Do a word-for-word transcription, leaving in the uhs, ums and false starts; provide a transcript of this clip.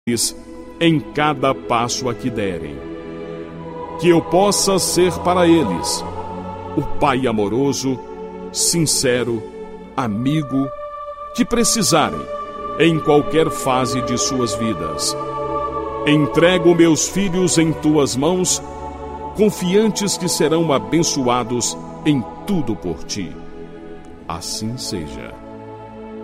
em cada passo a que derem. Que eu possa ser para eles o pai amoroso, sincero, amigo, que precisarem em qualquer fase de suas vidas. Entrego meus filhos em tuas mãos, confiantes que serão abençoados em tudo por ti. Assim seja.